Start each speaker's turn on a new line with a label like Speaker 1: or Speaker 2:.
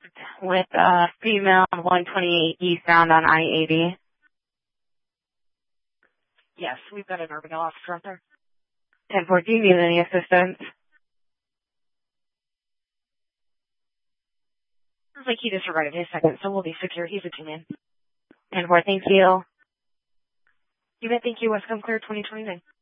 Speaker 1: with a female on 128 eastbound on I-80.
Speaker 2: Yes, we've got an Urbandale officer out there.
Speaker 1: 10-4, do you need any assistance?
Speaker 2: Looks like he just arrived in a second, so we'll be secure. He's a two-man.
Speaker 1: 10-4, thank you.
Speaker 2: You bet. Thank you. Westcom Clear 2029.